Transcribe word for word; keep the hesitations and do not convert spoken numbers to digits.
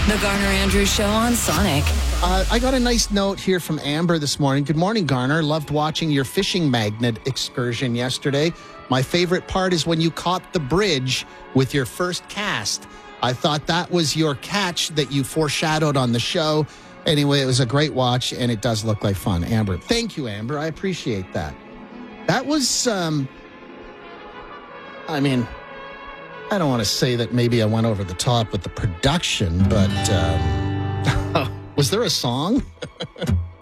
The Garner Andrews Show on Sonic. Uh, I got a nice note here from Amber this morning. Good morning, Garner. Loved watching your fishing magnet excursion yesterday. My favorite part is when you caught the bridge with your first cast. I thought that was your catch that you foreshadowed on the show. Anyway, it was a great watch, and it does look like fun. Amber, thank you, Amber. I appreciate that. That was, um, I mean... I don't want to say that maybe I went over the top with the production, but um, was there a song?